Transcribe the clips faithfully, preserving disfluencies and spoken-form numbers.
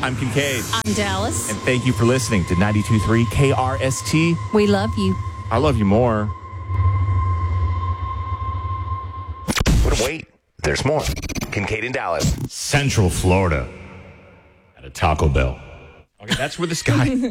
I'm Kincaid. I'm Dallas. And thank you for listening to ninety-two point three K R S T. We love you. I love you more. But wait, there's more. Kincaid and Dallas. Central Florida at a Taco Bell. Okay, that's where this guy...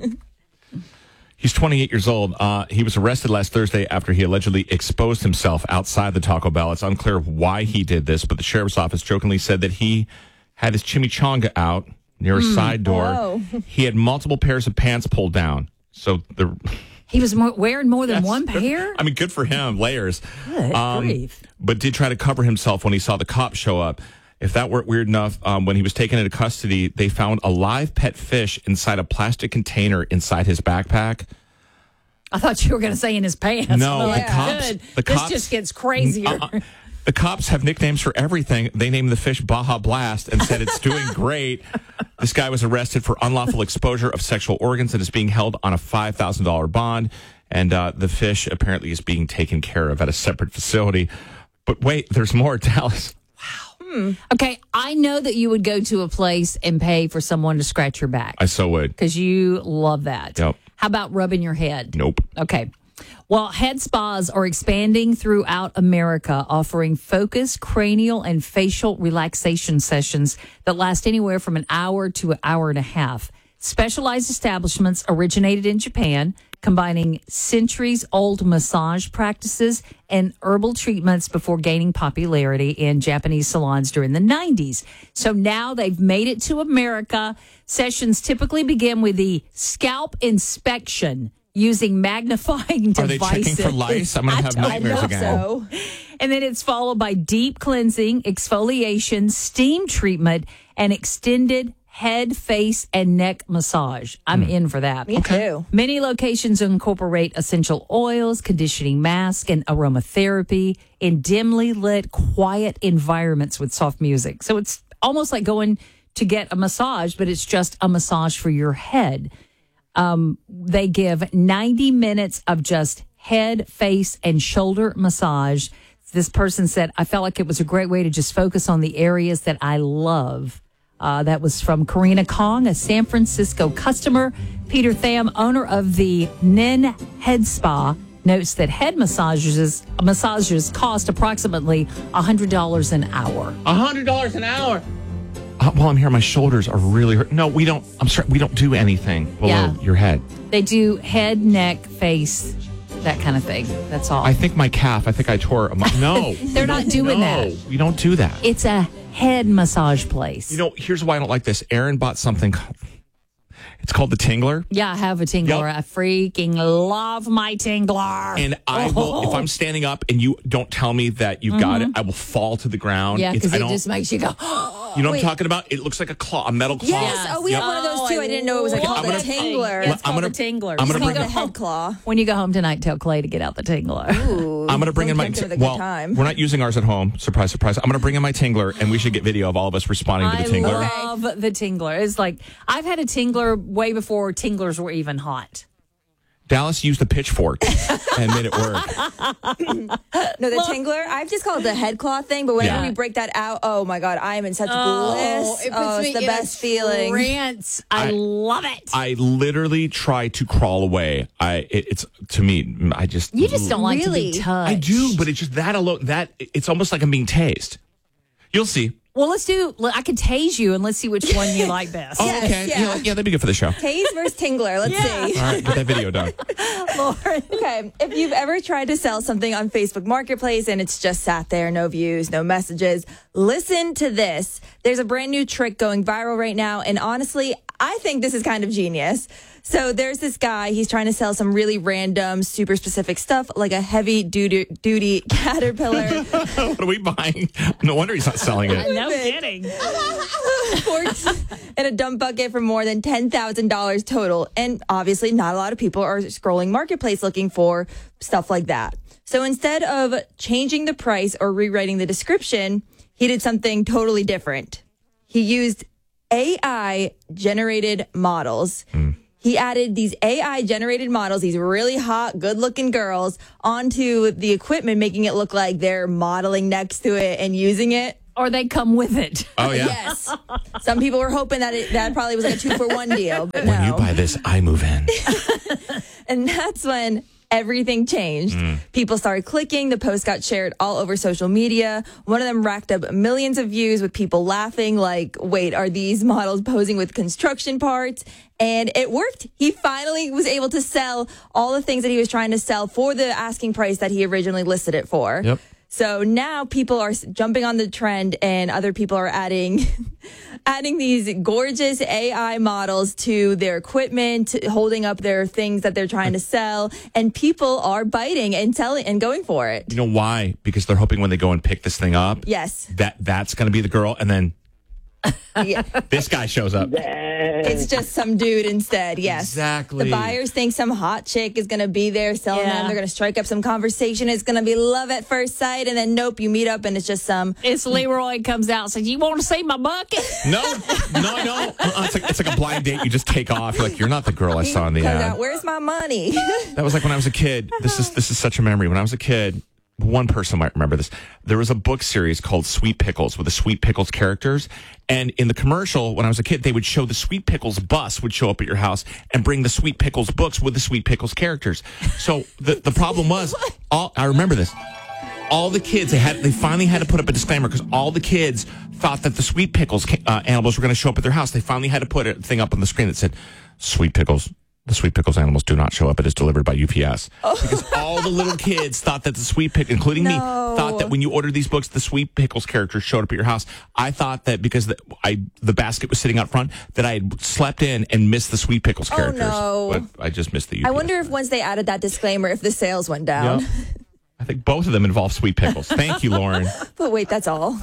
He's twenty-eight years old. Uh, he was arrested last Thursday after he allegedly exposed himself outside the Taco Bell. It's unclear why he did this, but the sheriff's office jokingly said that he had his chimichanga out near a mm. side door. Oh. He had multiple pairs of pants pulled down. So the he was more, wearing more than yes. one pair? I mean, good for him. Layers. Good um, grief. But did try to cover himself when he saw the cops show up. If that weren't weird enough, um, when he was taken into custody, they found a live pet fish inside a plastic container inside his backpack. I thought you were going to say in his pants. No, oh, the yeah. cops. Good. The this cops, just gets crazier. Uh, the cops have nicknames for everything. They named the fish Baja Blast and said it's doing great. This guy was arrested for unlawful exposure of sexual organs and is being held on a five thousand dollars bond. And uh, the fish apparently is being taken care of at a separate facility. But wait, there's more, Dallas. Hmm. Okay, I know that you would go to a place and pay for someone to scratch your back. I so would. Because you love that. Yep. How about rubbing your head? Nope. Okay. Well, head spas are expanding throughout America, offering focused cranial and facial relaxation sessions that last anywhere from an hour to an hour and a half. Specialized establishments originated in Japan, combining centuries-old massage practices and herbal treatments before gaining popularity in Japanese salons during the nineties. So now they've made it to America. Sessions typically begin with the scalp inspection using magnifying devices. Are they checking for lice? I'm going to have nightmares again. So. And then it's followed by deep cleansing, exfoliation, steam treatment, and extended head, face, and neck massage. I'm mm. in for that. Me okay. too. Many locations incorporate essential oils, conditioning masks, and aromatherapy in dimly lit, quiet environments with soft music. So it's almost like going to get a massage, but it's just a massage for your head. Um, they give ninety minutes of just head, face, and shoulder massage. This person said, I felt like it was a great way to just focus on the areas that I love. Uh, that was from Karina Kong, a San Francisco customer. Peter Tham, owner of the Nin Head Spa, notes that head massages massages cost approximately one hundred dollars an hour. one hundred dollars an hour? Uh, while I'm here, my shoulders are really hurt. No, we don't. I'm sorry. We don't do anything below yeah. your head. They do head, neck, face, that kind of thing. That's all. I think my calf, I think I tore a... No. They're not doing no, that. We don't do that. It's a head massage place. You know, here's why I don't like this. Aaron bought something called, it's called the Tingler. Yeah, I have a Tingler. Yep. I freaking love my Tingler. And I oh. will, if I'm standing up and you don't tell me that you've mm-hmm. got it, I will fall to the ground. Yeah, because it just makes you go, you know what I'm talking about? It looks like a claw, a metal claw. Yes. Oh, we yep. have one of those too. I didn't know it was like called a Tingler. Yeah, it's I'm called gonna, a Tingler. I'm going to bring a a head claw. When you go home tonight, tell Clay to get out the Tingler. Ooh, I'm going to bring in my, t- well, time. we're not using ours at home. Surprise, surprise. I'm going to bring in my Tingler and we should get video of all of us responding to the Tingler. I love the Tingler. It's like, I've had a Tingler way before Tinglers were even hot. Dallas used a pitchfork and made it work. No, the Tingler, I've just called it the head claw thing, but whenever yeah. we break that out, oh my God, I am in such oh, bliss. It oh, it's the best feeling. Trance. I, I love it. I literally try to crawl away. I it, It's, to me, I just... You just don't like really? to be touched. I do, but it's just that alone, that, it's almost like I'm being tased. You'll see. Well, let's do, I could tase you and let's see which one you like best. Oh, Yes, okay. yeah. Yeah, yeah, that'd be good for the show. Tase versus Tingler. Let's Yeah. see. All right, get that video done. Lauren. Okay, if you've ever tried to sell something on Facebook Marketplace and it's just sat there, no views, no messages, listen to this. There's a brand new trick going viral right now, and honestly, I think this is kind of genius. So there's this guy, he's trying to sell some really random, super specific stuff, like a heavy duty, duty caterpillar. What are we buying? No wonder he's not selling it. No kidding. In a dump bucket for more than ten thousand dollars total. And obviously not a lot of people are scrolling Marketplace looking for stuff like that. So instead of changing the price or rewriting the description, he did something totally different. He used A I-generated models. Mm. He added these A I-generated models, these really hot, good-looking girls, onto the equipment, making it look like they're modeling next to it and using it. or they come with it. Oh, yeah. Yes. Some people were hoping that it, that probably was like a two for one deal, but When no. you buy this, I move in. And that's when everything changed. Mm. People started clicking. The post got shared all over social media. One of them racked up millions of views with people laughing like, wait, are these models posing with construction parts? And it worked. He finally was able to sell all the things that he was trying to sell for the asking price that he originally listed it for. Yep. So now people are jumping on the trend, and other people are adding adding these gorgeous A I models to their equipment, holding up their things that they're trying to sell, and people are biting and telling and going for it. You know why? Because they're hoping when they go and pick this thing up, Yes. that that's going to be the girl, and then Yeah. this guy shows up. It's just some dude instead. Yes. Exactly. The buyers think some hot chick is going to be there selling Yeah. them. They're going to strike up some conversation. It's going to be love at first sight. And then, nope, you meet up and it's just some. It's Leroy comes out and says, you want to see my bucket? No, no, no. Uh-uh. It's like it's like a blind date. You just take off. You're like, you're not the girl I saw in the Comes ad. out, where's my money? That was like when I was a kid. This is this is such a memory. When I was a kid, one person might remember this. There was a book series called Sweet Pickles with the Sweet Pickles characters. And in the commercial, when I was a kid, they would show the Sweet Pickles bus would show up at your house and bring the Sweet Pickles books with the Sweet Pickles characters. So the, the problem was, all I remember this. All the kids, they had they finally had to put up a disclaimer because all the kids thought that the Sweet Pickles uh, animals were going to show up at their house. They finally had to put a thing up on the screen that said, Sweet Pickles. The Sweet Pickles animals do not show up. It is delivered by U P S. Oh. Because all the little kids thought that the Sweet Pickles, including No. me, thought that when you ordered these books, the Sweet Pickles characters showed up at your house. I thought that because the, I the basket was sitting out front, that I had slept in and missed the Sweet Pickles Oh, characters. no. But I just missed the U P S. I wonder if once they added that disclaimer, if the sales went down. Yep. I think both of them involve Sweet Pickles. Thank you, Lauren. But wait, that's all.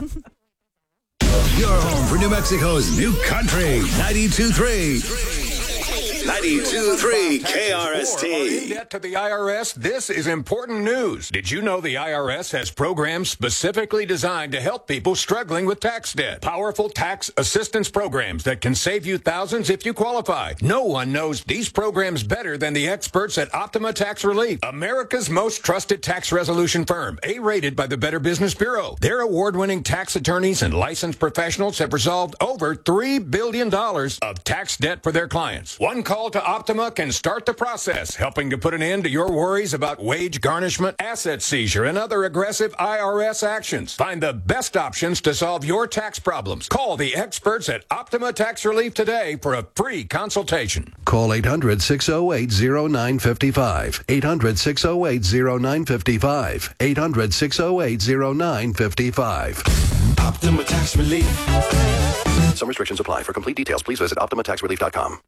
Your home for New Mexico's new country, ninety-two point three. ninety-two point three K R S Or are in T. debt to the I R S? This is important news. Did you know the I R S has programs specifically designed to help people struggling with tax debt? Powerful tax assistance programs that can save you thousands if you qualify. No one knows these programs better than the experts at Optima Tax Relief, America's most trusted tax resolution firm, A-rated by the Better Business Bureau. Their award-winning tax attorneys and licensed professionals have resolved over three billion dollars of tax debt for their clients. One call to Optima can start the process, helping to put an end to your worries about wage garnishment, asset seizure, and other aggressive I R S actions. Find the best options to solve your tax problems. Call the experts at Optima Tax Relief today for a free consultation. Call eight hundred, six oh eight, oh nine five five. eight hundred, six oh eight, oh nine five five. eight hundred, six oh eight, oh nine five five. Optima Tax Relief. Some restrictions apply. For complete details, please visit optima tax relief dot com.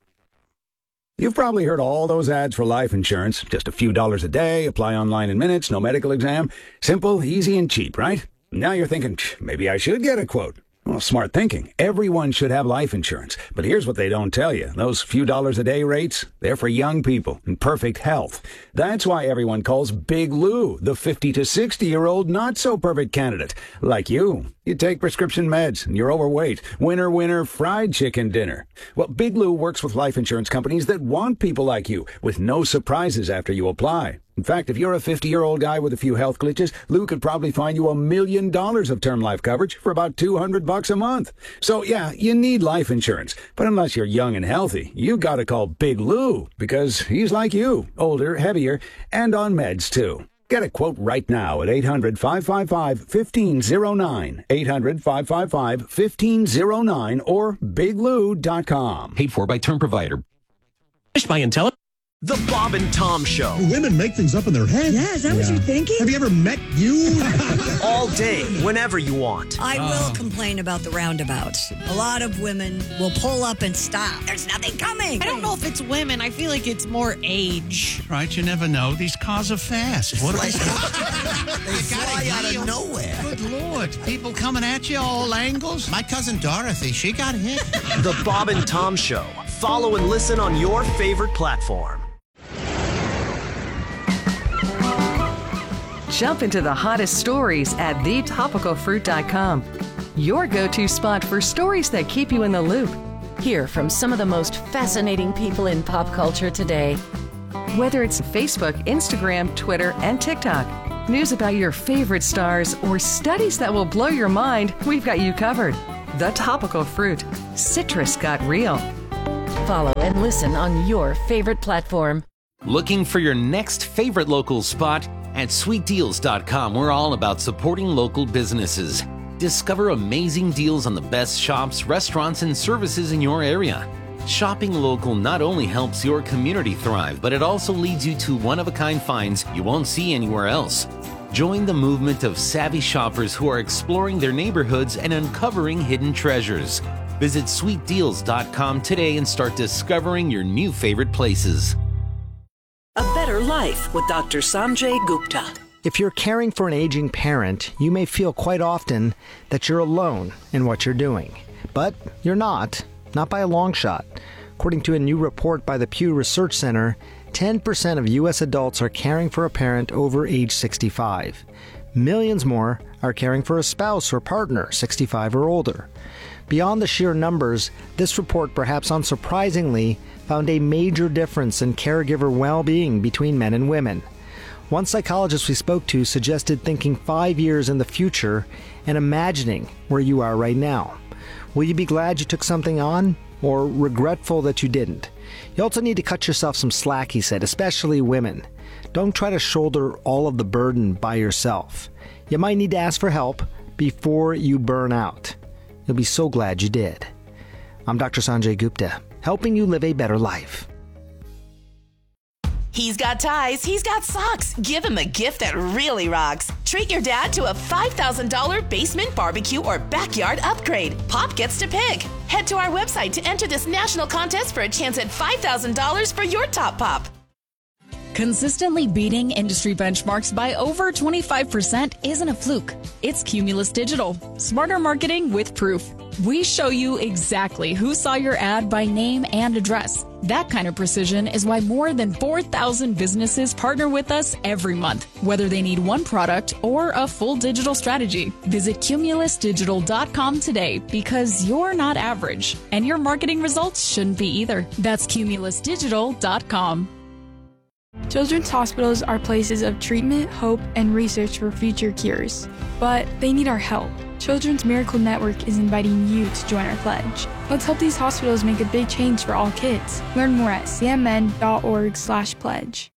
You've probably heard all those ads for life insurance. Just a few dollars a day, apply online in minutes, no medical exam. Simple, easy, and cheap, right? Now you're thinking, maybe I should get a quote. Well, smart thinking. Everyone should have life insurance. But here's what they don't tell you. Those few dollars a day rates, they're for young people in perfect health. That's why everyone calls Big Lou the fifty to sixty-year-old not-so-perfect candidate. Like you. You take prescription meds and you're overweight. Winner, winner, fried chicken dinner. Well, Big Lou works with life insurance companies that want people like you with no surprises after you apply. In fact, if you're a fifty-year-old guy with a few health glitches, Lou could probably find you a million dollars of term life coverage for about two hundred bucks a month. So yeah, you need life insurance. But unless you're young and healthy, you gotta call Big Lou because he's like you, older, heavier, and on meds too. Get a quote right now at eight hundred, five five five, one five oh nine, eight hundred, five five five, one five oh nine or big lou dot com. Paid for by term provider. By Intelli- The Bob and Tom Show. Women make things up in their head. Yeah, is that yeah. what you're thinking? Have you ever met you? All day, whenever you want. I will complain about the roundabouts. A lot of women will pull up and stop. There's nothing coming. I don't know if it's women. I feel like it's more age. Right, you never know. These cars are fast. What they fly out of nowhere. Good Lord. People coming at you all angles. My cousin Dorothy, she got hit. The Bob and Tom Show. Follow and listen on your favorite platform. Jump into the hottest stories at the topical fruit dot com. Your go-to spot for stories that keep you in the loop. Hear from some of the most fascinating people in pop culture today. Whether it's Facebook, Instagram, Twitter, and TikTok, News about your favorite stars or studies that will blow your mind, we've got you covered. The Topical Fruit. Citrus got real. Follow and listen on your favorite platform. Looking for your next favorite local spot? At sweet deals dot com, we're all about supporting local businesses. Discover amazing deals on the best shops, restaurants, and services in your area. Shopping local not only helps your community thrive, but it also leads you to one-of-a-kind finds you won't see anywhere else. Join the movement of savvy shoppers who are exploring their neighborhoods and uncovering hidden treasures. Visit sweet deals dot com today and start discovering your new favorite places. A Better Life with Doctor Sanjay Gupta. If you're caring for an aging parent, you may feel quite often that you're alone in what you're doing. But you're not, not by a long shot. According to a new report by the Pew Research Center, ten percent of U S adults are caring for a parent over age sixty-five. Millions more are caring for a spouse or partner sixty-five or older. Beyond the sheer numbers, this report, perhaps unsurprisingly, found a major difference in caregiver well-being between men and women. One psychologist we spoke to suggested thinking five years in the future and imagining where you are right now. Will you be glad you took something on, or regretful that you didn't? You also need to cut yourself some slack, he said, especially women. Don't try to shoulder all of the burden by yourself. You might need to ask for help before you burn out. You'll be so glad you did. I'm Doctor Sanjay Gupta, helping you live a better life. He's got ties, he's got socks. Give him a gift that really rocks. Treat your dad to a five thousand dollars basement barbecue or backyard upgrade. Pop gets to pick. Head to our website to enter this national contest for a chance at five thousand dollars for your top pop. Consistently beating industry benchmarks by over twenty-five percent isn't a fluke. It's Cumulus Digital. Smarter marketing with proof. We show you exactly who saw your ad by name and address. That kind of precision is why more than four thousand businesses partner with us every month, whether they need one product or a full digital strategy. Visit cumulus digital dot com today, because you're not average, and your marketing results shouldn't be either. That's cumulus digital dot com. Children's hospitals are places of treatment, hope, and research for future cures. But they need our help. Children's Miracle Network is inviting you to join our pledge. Let's help these hospitals make a big change for all kids. Learn more at c m n dot org slash pledge.